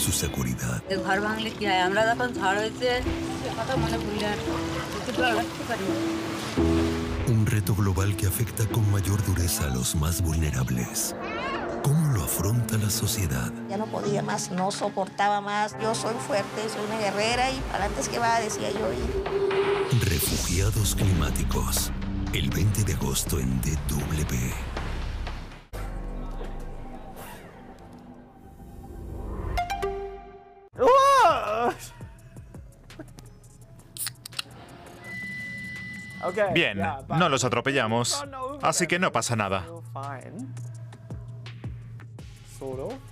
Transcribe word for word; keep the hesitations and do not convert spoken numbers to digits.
su seguridad. Un reto global que afecta con mayor dureza a los más vulnerables. ¿Cómo lo afronta la sociedad? Ya no podía más, no soportaba más. Yo soy fuerte, soy una guerrera y para antes que va, decía yo. Y... Refugiados climáticos. El veinte de agosto en D W. Bien, no los atropellamos, así que no pasa nada. Sort of.